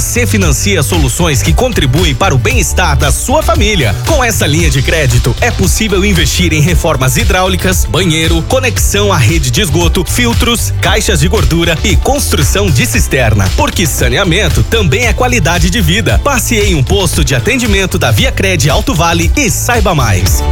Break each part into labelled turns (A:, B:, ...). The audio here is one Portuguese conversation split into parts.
A: você financia soluções que contribuem para o bem-estar da sua família. Com essa linha de crédito, é possível investir em reformas hidráulicas, banheiro, conexão à rede de esgoto, filtros, caixas de gordura e construção de cisterna. Porque saneamento também é qualidade de vida. Passe em um posto de atendimento da ViaCred Alto Vale e saiba mais.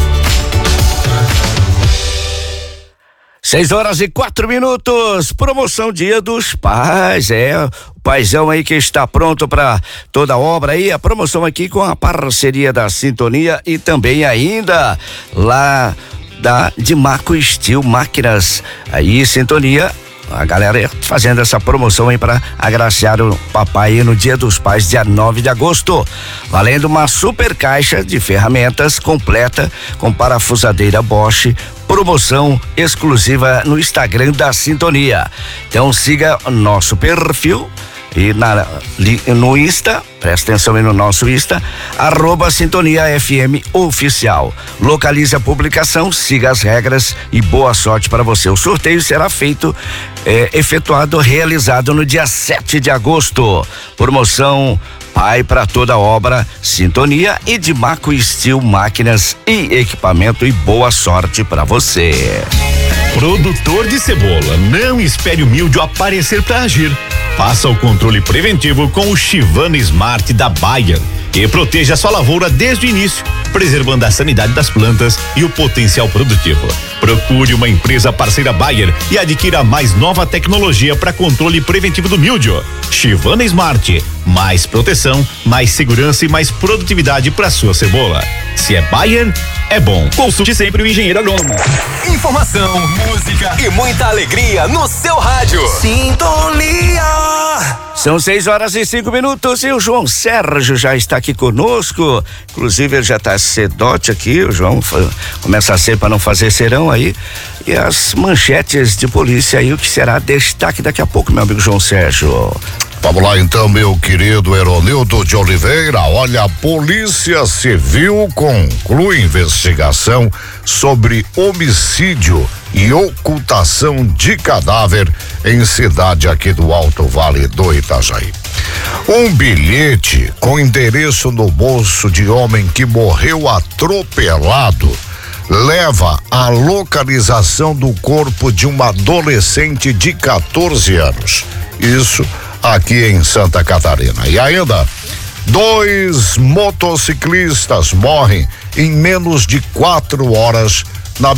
B: 6h04. Promoção Dia dos Pais, o paizão aí que está pronto para toda a obra aí, a promoção aqui com a parceria da Sintonia e também ainda lá de Maco Steel Máquinas, aí Sintonia, a galera fazendo essa promoção aí para agraciar o papai aí no Dia dos Pais, dia 9 de agosto, valendo uma super caixa de ferramentas completa com parafusadeira Bosch, promoção exclusiva no Instagram da Sintonia. Então siga o nosso perfil e no Insta, presta atenção aí no nosso Insta, @SintoniaFM Oficial. Localize a publicação, siga as regras e boa sorte para você. O sorteio será realizado no dia 7 de agosto. Promoção Pai para toda obra, Sintonia e de Maco Steel Máquinas e Equipamento, e boa sorte para você.
C: Produtor de cebola, não espere o míldio aparecer para agir. Faça o controle preventivo com o Chivana Smart da Bayer e proteja a sua lavoura desde o início, preservando a sanidade das plantas e o potencial produtivo. Procure uma empresa parceira Bayer e adquira a mais nova tecnologia para controle preventivo do míldio. Chivana Smart, mais proteção, mais segurança e mais produtividade para sua cebola. Se é Bayer, é bom. Consulte sempre o engenheiro agrônomo.
A: Informação, música e muita alegria no seu rádio. Sintonia.
B: São 6h05 e o João Sérgio já está aqui conosco. Inclusive ele já está cedote aqui. O João começa a ser para não fazer serão aí. E as manchetes de polícia aí, o que será destaque daqui a pouco, meu amigo João Sérgio.
D: Vamos lá então, meu querido Eronildo de Oliveira. Olha, a Polícia Civil conclui investigação sobre homicídio e ocultação de cadáver em cidade aqui do Alto Vale do Itajaí. Um bilhete com endereço no bolso de homem que morreu atropelado leva à localização do corpo de uma adolescente de 14 anos. Isso aqui em Santa Catarina. E ainda, 2 motociclistas morrem em menos de 4 horas na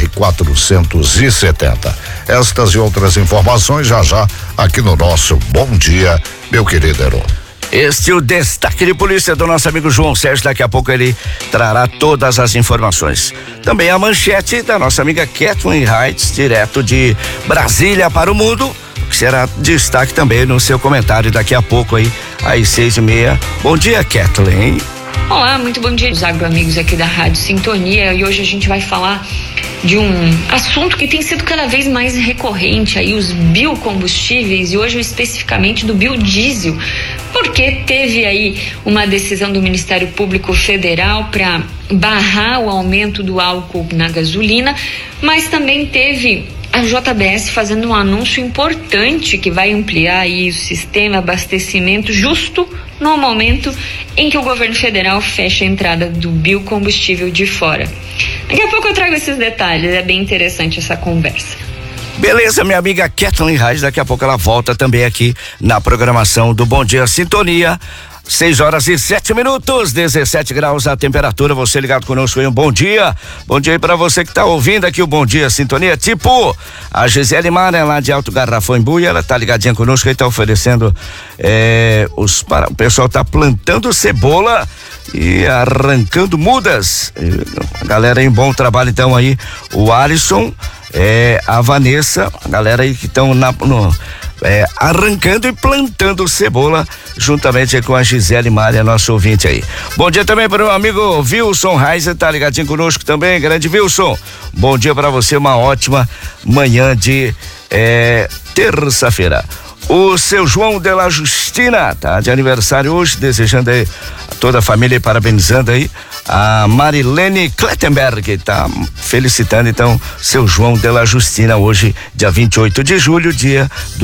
D: BR-470. Estas e outras informações já aqui no nosso Bom Dia, meu querido Heron.
B: Este é o destaque de polícia do nosso amigo João Sérgio. Daqui a pouco ele trará todas as informações. Também a manchete da nossa amiga Kathleen Reitz, direto de Brasília para o mundo, que será destaque também no seu comentário daqui a pouco aí, às 6h30. Bom dia, Kathleen.
E: Olá, muito bom dia, os agroamigos aqui da Rádio Sintonia, e hoje a gente vai falar de um assunto que tem sido cada vez mais recorrente aí, os biocombustíveis, e hoje especificamente do biodiesel, porque teve aí uma decisão do Ministério Público Federal para barrar o aumento do álcool na gasolina, mas também teve a JBS fazendo um anúncio importante que vai ampliar aí o sistema de abastecimento justo no momento em que o governo federal fecha a entrada do biocombustível de fora. Daqui a pouco eu trago esses detalhes, é bem interessante essa conversa.
B: Beleza, minha amiga Kathleen Reis, daqui a pouco ela volta também aqui na programação do Bom Dia Sintonia. 6h07, 17 graus a temperatura. Você ligado conosco aí, um bom dia. Bom dia aí pra você que tá ouvindo aqui o Bom Dia Sintonia. Tipo, a Gisele Mara, lá de Alto Garrafão em Buia, ela tá ligadinha conosco aí, tá oferecendo o pessoal tá plantando cebola e arrancando mudas. A galera aí, bom trabalho então aí, o Alisson, a Vanessa, a galera aí que estão arrancando e plantando cebola, juntamente com a Gisele Maria, nosso ouvinte aí. Bom dia também para o meu amigo Wilson Reiser, tá ligadinho conosco também, grande Wilson. Bom dia para você, uma ótima manhã de terça-feira. O seu João de la Justina tá de aniversário hoje, desejando aí a toda a família e parabenizando aí a Marilene Klettenberg, tá felicitando então seu João de la Justina hoje, dia 28 de julho, dia do